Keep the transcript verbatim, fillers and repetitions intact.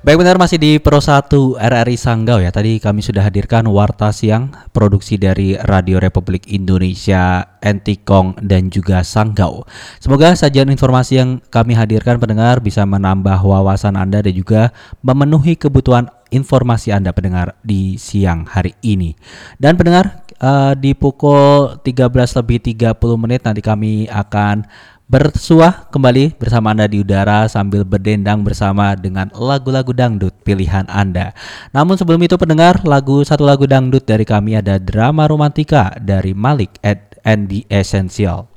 Baik, benar masih di Pro satu R R I Sanggau ya. Tadi kami sudah hadirkan Warta Siang produksi dari Radio Republik Indonesia, Entikong dan juga Sanggau. Semoga sajian informasi yang kami hadirkan pendengar bisa menambah wawasan Anda dan juga memenuhi kebutuhan informasi Anda pendengar di siang hari ini. Dan pendengar, uh, di pukul tiga belas lebih tiga puluh menit nanti kami akan bersuah kembali bersama Anda di udara sambil berdendang bersama dengan lagu-lagu dangdut pilihan Anda. Namun sebelum itu pendengar, lagu satu lagu dangdut dari kami ada Drama Romantika dari Malik and the Essential.